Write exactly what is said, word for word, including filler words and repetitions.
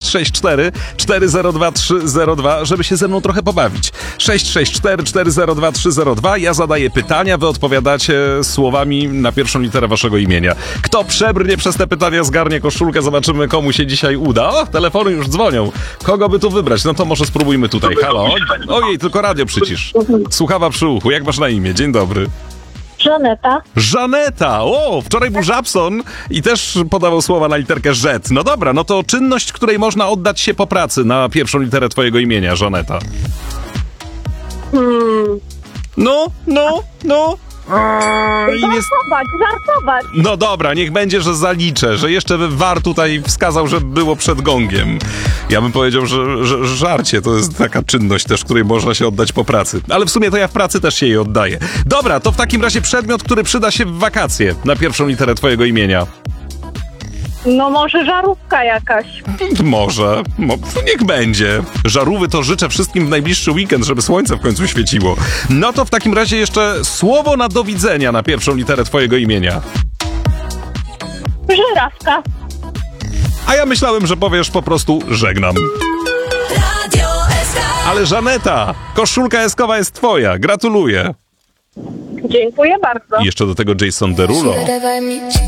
sześć cztery cztery zero dwa trzy zero dwa, żeby się ze mną trochę pobawić. sześć sześć cztery cztery zero dwa trzy zero dwa. Ja zadaję pytania, wy odpowiadacie słowami na pierwszą literę waszego imienia. Kto przebrnie przez te pytania, zgarnie koszulkę, zobaczymy, komu się dzisiaj uda. O, telefony już dzwonią. Kogo by tu wybrać? No to może spróbujmy tutaj. Halo? Ojej, tylko radio przycisz. Słuchawa przy uchu. Jak masz na imię? Dzień dobry. Żaneta. Żaneta! O, wczoraj był Żabson i też podawał słowa na literkę Z. No dobra, no to czynność, której można oddać się po pracy na pierwszą literę twojego imienia, Żaneta. Hmm. No, no, no. I nie... Żartować, żartować. No dobra, niech będzie, że zaliczę, że jeszcze war tutaj wskazał, że było przed gongiem. Ja bym powiedział, że, że żarcie to jest taka czynność też, której można się oddać po pracy. Ale w sumie to ja w pracy też się jej oddaję. Dobra, to w takim razie przedmiot, który przyda się w wakacje na pierwszą literę twojego imienia. No może żarówka jakaś. Może. Mo- niech będzie. Żarówy to życzę wszystkim w najbliższy weekend, żeby słońce w końcu świeciło. No to w takim razie jeszcze słowo na do widzenia na pierwszą literę twojego imienia. Żyrawka. A ja myślałem, że powiesz po prostu żegnam. Ale Żaneta, koszulka eskowa jest twoja. Gratuluję. Dziękuję bardzo. I jeszcze do tego Jason Derulo.